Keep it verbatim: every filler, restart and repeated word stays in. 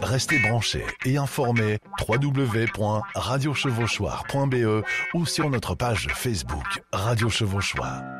Restez branchés et informés w w w point radio chevauchoir point b e ou sur notre page Facebook Radio Chevauchoir.